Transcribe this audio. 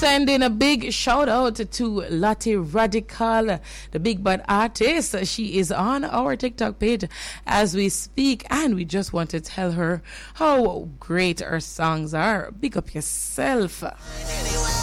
sending a big shout out to Lottie Radical, the big bad artist. She is on our TikTok page as we speak, and we just want to tell her how great her songs are. Big up yourself.